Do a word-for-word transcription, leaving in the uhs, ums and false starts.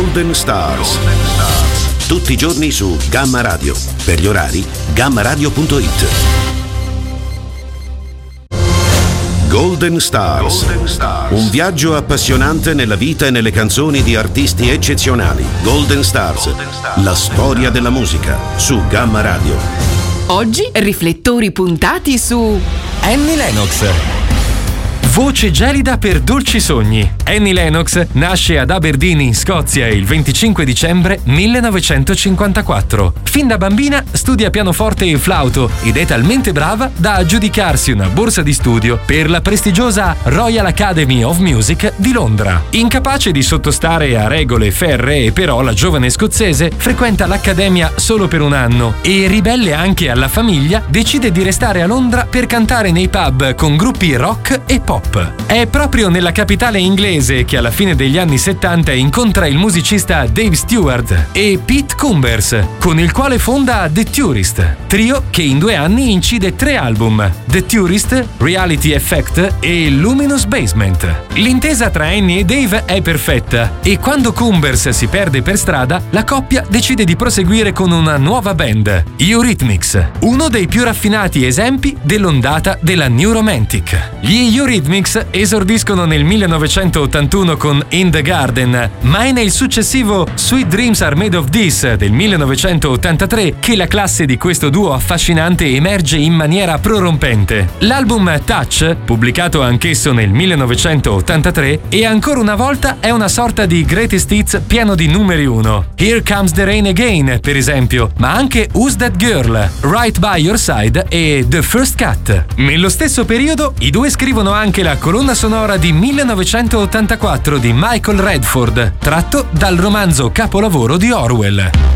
Golden Stars. Tutti i giorni su Gamma Radio. Per gli orari, gamma radio punto it. Golden Stars. Golden Stars. Un viaggio appassionante nella vita e nelle canzoni di artisti eccezionali. Golden Stars. Golden Stars. La storia della musica su Gamma Radio. Oggi riflettori puntati su Annie Lennox. Voce gelida per dolci sogni. Annie Lennox nasce ad Aberdeen in Scozia il venticinque dicembre millenovecentocinquantaquattro. Fin da bambina studia pianoforte e flauto ed è talmente brava da aggiudicarsi una borsa di studio per la prestigiosa Royal Academy of Music di Londra. Incapace di sottostare a regole ferree, però la giovane scozzese frequenta l'accademia solo per un anno e, ribelle anche alla famiglia, decide di restare a Londra per cantare nei pub con gruppi rock e pop. È proprio nella capitale inglese che alla fine degli anni settanta incontra il musicista Dave Stewart e Pete Combers, con il quale fonda The Tourist, trio che in due anni incide tre album: The Tourist, Reality Effect e Luminous Basement. L'intesa tra Annie e Dave è perfetta e quando Combers si perde per strada, la coppia decide di proseguire con una nuova band, Eurythmics, uno dei più raffinati esempi dell'ondata della New Romantic. Gli Eurythmics esordiscono nel millenovecentottantuno con In the Garden, ma è nel successivo Sweet Dreams Are Made of This del millenovecentottantatré che la classe di questo duo affascinante emerge in maniera prorompente. L'album Touch, pubblicato anch'esso nel millenovecentottantatré, e ancora una volta è una sorta di greatest hits pieno di numeri uno. Here Comes the Rain Again, per esempio, ma anche Who's That Girl, Right by Your Side e The First Cut. Nello stesso periodo i due scrivono anche la colonna sonora di millenovecentottantaquattro di Michael Redford, tratto dal romanzo capolavoro di Orwell.